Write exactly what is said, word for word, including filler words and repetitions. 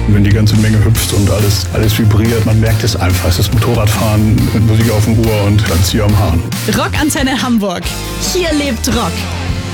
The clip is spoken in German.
Wenn die ganze Menge hüpft und alles, alles vibriert, man merkt es einfach. Es ist Motorradfahren mit Musik auf dem Ohr und dann Zieh am Hahn. Rockantenne Hamburg. Hier lebt Rock.